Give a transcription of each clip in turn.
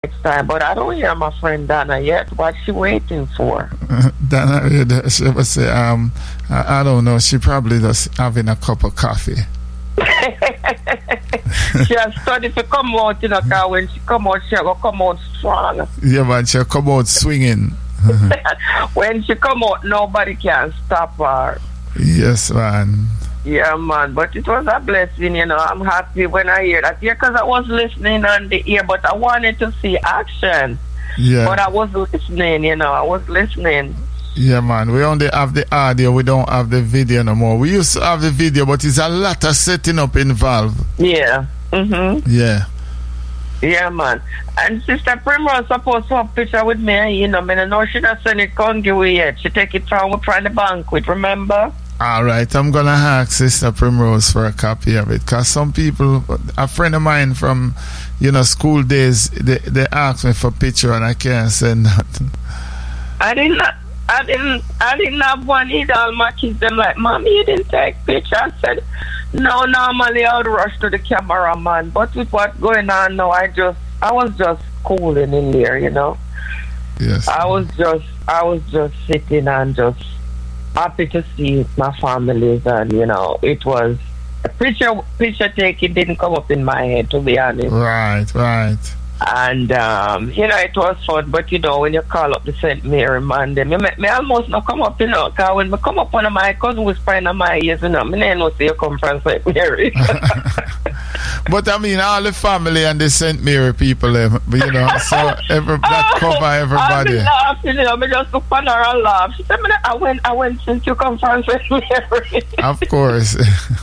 next time. But I don't hear my friend Donna yet. What's she waiting for? Donna, she would say, I don't know. She probably just having a cup of coffee. She has studied to come out, because when she come out, she'll come out strong. Yeah, man, she'll come out swinging. When she come out, nobody can stop her. Yes, man. Yeah, man, but it was a blessing, I'm happy when I hear that. Yeah, because I was listening on the ear, but I wanted to see action. Yeah. But I was listening, I was listening. Yeah, man, we only have the audio, we don't have the video no more. We used to have the video, but it's a lot of setting up involved. Yeah. Mm-hmm. Yeah. Yeah, man. And Sister Primrose supposed to have a picture with me, I don't know she not send it Congy yet. She take it from the banquet, remember? All right, I'm going to ask Sister Primrose for a copy of it. Because some people, a friend of mine from, school days, they ask me for a picture and I can't send that. I didn't have one either. All my kids, them like, Mommy, you didn't take picture. I said, no, normally I would rush to the cameraman. But with what's going on now, I was just cooling in there, Yes. I was just sitting and just happy to see my families, and it was a picture taking didn't come up in my head, to be honest. Right. And it was fun, but when you call up the St. Mary man, then me almost not come up, because when I come up, one of my cousins whispering in my ears, me know see you come from St. Mary. But I mean, all the family and the St. Mary people, so that cover everybody. I'm laughing, me just look on her and laugh. She said, I went since you come from St. Mary. Of course.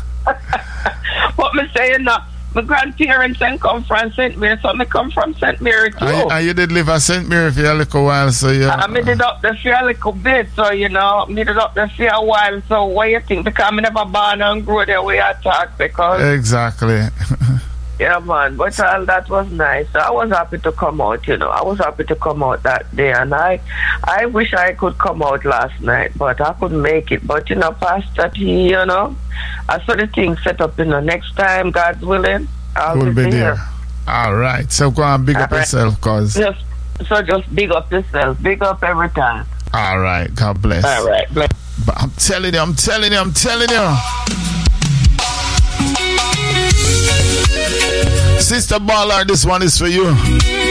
But me saying that, my grandparents come from St. Mary, so I come from St. Mary too. And you did live at St. Mary for a little while, so yeah. I did up there for a little bit, so needed up there for a while. So what you think? Because I never born and grew there where I talk, because exactly. yeah, man. But all that was nice. So I was happy to come out. I was happy to come out that day, and I wish I could come out last night, but I couldn't make it. But Pastor T, I saw the thing set up. Next time, God's willing, We'll be there. All right. So go and big up yourself, cause. Just big up yourself. Big up every time. All right. God bless. All right. Bless. But I'm telling you. Sister Ballard, this one is for you.